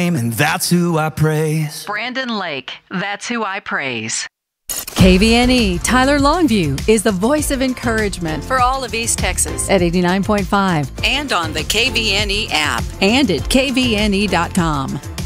And that's who I praise. Brandon Lake, that's who I praise. KVNE Tyler Longview is the voice of encouragement for all of East Texas at 89.5 And on the KVNE app. and at kvne.com.